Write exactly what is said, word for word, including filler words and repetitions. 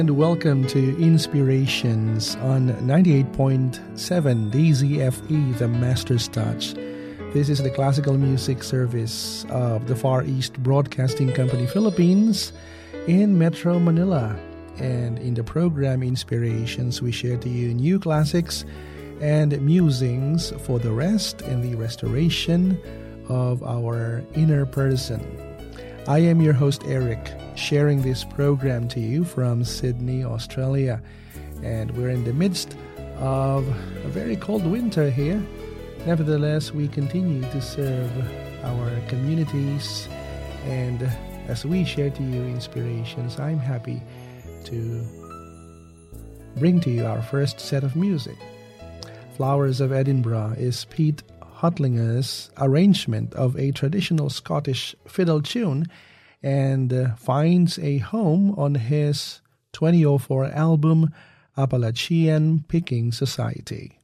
And welcome to Inspirations on ninety-eight point seven D Z F E, the Master's Touch. This is the classical music service of the Far East Broadcasting Company, Philippines, in Metro Manila. And in the program Inspirations, we share to you new classics and musings for the rest and the restoration of our inner person. I am your host, Eric, sharing this program to you from Sydney, Australia. And we're in the midst of a very cold winter here. Nevertheless, we continue to serve our communities. And as we share to you inspirations, I'm happy to bring to you our first set of music. Flowers of Edinburgh is Pete Hutlinger's arrangement of a traditional Scottish fiddle tune, and uh, finds a home on his twenty oh four album Appalachian Picking Society.